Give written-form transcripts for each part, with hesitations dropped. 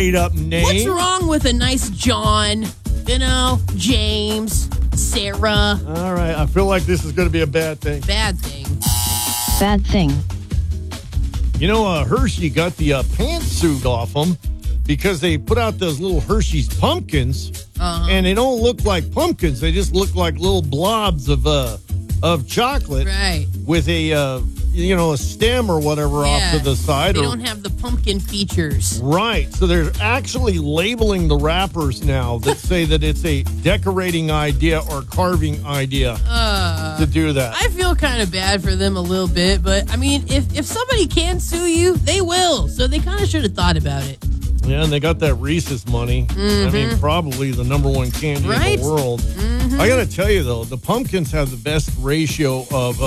made-up name. What's wrong with a nice John? You know, James, Sarah. All right, I feel like this is going to be a bad thing. Bad thing. Bad thing. You know, Hershey got the pantsuit off them because they put out those little Hershey's pumpkins, and they don't look like pumpkins. They just look like little blobs of chocolate, Right. with a a stem or whatever off to the side. They don't have the pumpkin features. Right. So they're actually labeling the wrappers now that say that it's a decorating idea or carving idea to do that. I feel kind of bad for them a little bit, but I mean, if somebody can sue you, they will. So they kind of should have thought about it. Yeah, and they got that Reese's money. I mean, probably the number one candy in the world. I got to tell you, though, the pumpkins have the best ratio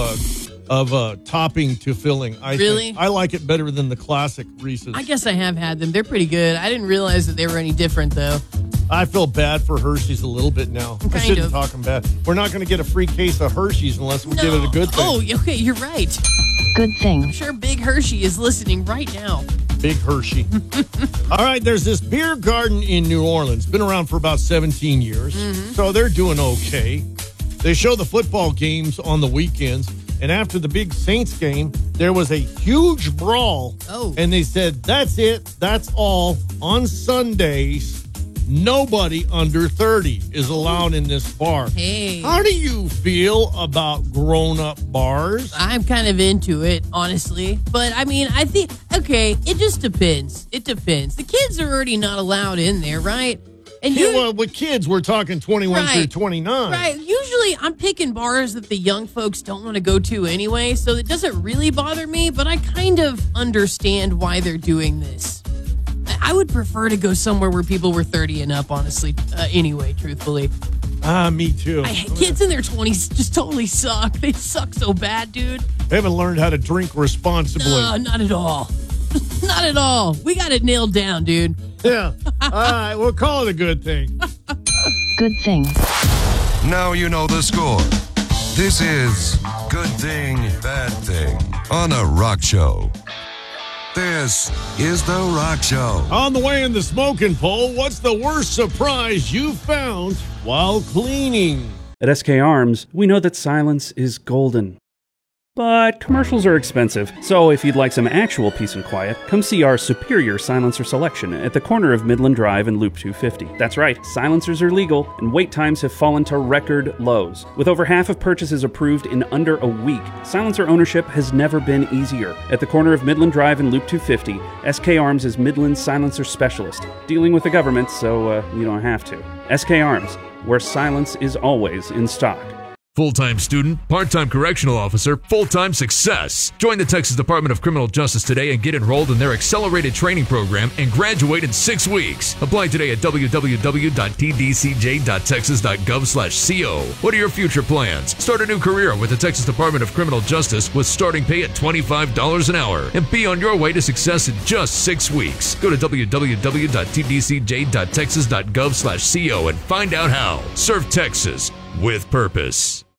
of topping to filling. I think. I like it better than the classic Reese's. I guess I have had them. They're pretty good. I didn't realize that they were any different, though. I feel bad for Hershey's a little bit now. I shouldn't talk them bad. We're not going to get a free case of Hershey's unless we give it a good thing. Oh, okay, you're right. Good thing. I'm sure Big Hershey is listening right now. Big Hershey. All right, there's this beer garden in New Orleans. Been around for about 17 years. So they're doing okay. They show the football games on the weekends. And after the big Saints game, there was a huge brawl. Oh. And they said, that's it. That's all. On Sundays, nobody under 30 is allowed in this bar. Hey. How do you feel about grown-up bars? I'm kind of into it, honestly. But, I mean, I think, okay, it just depends. It depends. The kids are already not allowed in there, right? And well, with kids, we're talking 21 through 29. Right. Usually, I'm picking bars that the young folks don't want to go to anyway, so it doesn't really bother me, but I kind of understand why they're doing this. I would prefer to go somewhere where people were 30 and up, honestly, anyway, truthfully. Me too. Kids in their 20s just totally suck. They suck so bad, dude. They haven't learned how to drink responsibly. No, not at all. Not at all. We got it nailed down, dude. Yeah. All right, we'll call it a good thing. Good thing. Now you know the score. This is Good Thing, Bad Thing on a rock show. This is The Rock Show. On the way in the smoking poll, what's the worst surprise you found while cleaning? At SK Arms, we know that silence is golden. But commercials are expensive, so if you'd like some actual peace and quiet, come see our superior silencer selection at the corner of Midland Drive and Loop 250. That's right, silencers are legal, and wait times have fallen to record lows. With over half of purchases approved in under a week, silencer ownership has never been easier. At the corner of Midland Drive and Loop 250, SK Arms is Midland's silencer specialist, dealing with the government so you don't have to. SK Arms, where silence is always in stock. Full-time student, part-time correctional officer, full-time success. Join the Texas Department of Criminal Justice today and get enrolled in their accelerated training program and graduate in 6 weeks. Apply today at www.tdcj.texas.gov/co. What are your future plans? Start a new career with the Texas Department of Criminal Justice with starting pay at $25 an hour and be on your way to success in just 6 weeks. Go to www.tdcj.texas.gov/co and find out how. Serve Texas with purpose.